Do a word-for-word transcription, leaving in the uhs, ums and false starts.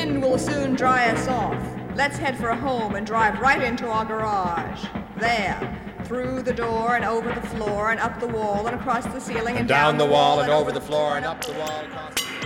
wind will soon dry us off. Let's head for home and drive right into our garage. There, through the door and over the floor and up the wall and across the ceiling and, and down, down the wall and and over the floor and up the wall. Across the